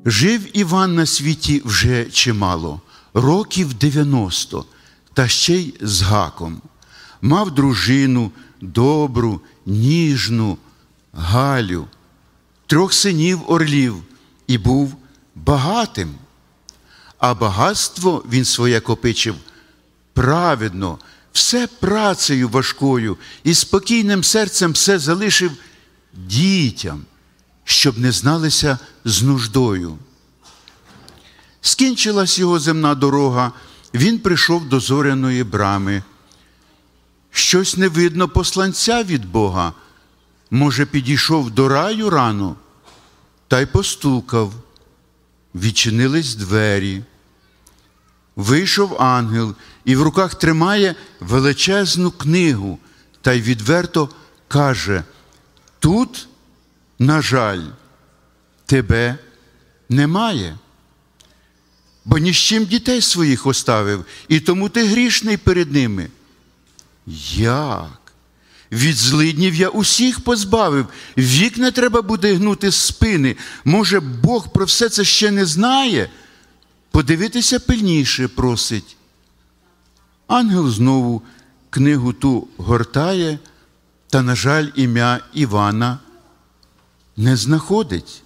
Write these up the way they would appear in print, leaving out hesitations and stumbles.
Жив Іван на світі вже чимало, років 90, та ще й з гаком. Мав дружину добру, ніжну Галю, 3 синів орлів і був багатим. А багатство він своє копичив праведно, все працею важкою і спокійним серцем все залишив дітям, щоб не зналися з нуждою. Скінчилась його земна дорога, він прийшов до зоряної брами. Щось не видно посланця від Бога. Може, підійшов до раю рано? Та й постукав. Відчинились двері. Вийшов ангел і в руках тримає величезну книгу, та й відверто каже: «Тут, на жаль, тебе немає, бо ні з чим дітей своїх оставив, і тому ти грішний перед ними». Як? Від злиднів я усіх позбавив, вік не треба буде гнути з спини. Може, Бог про все це ще не знає? Подивитися пильніше просить. Ангел знову книгу ту гортає, та, на жаль, ім'я Івана не знаходить.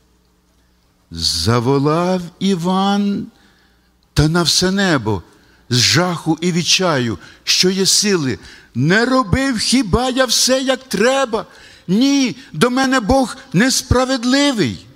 Заволав Іван та на все небо, з жаху і відчаю, що є сили: «Не робив хіба я все, як треба? Ні, до мене Бог несправедливий».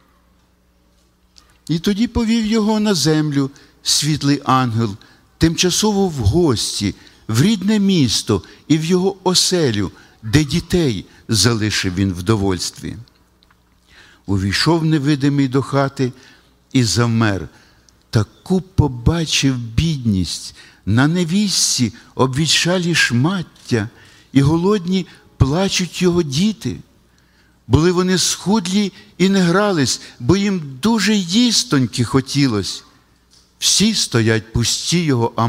І тоді повів його на землю світлий ангел, тимчасово в гості, в рідне місто і в його оселю, де дітей залишив він в довольстві. Увійшов невидимий до хати і завмер. Таку побачив бідність, на невістці обвічалі шмаття, і голодні плачуть його діти. Були вони схудлі і не грались, бо їм дуже їстоньки хотілось. Всі стоять пусті його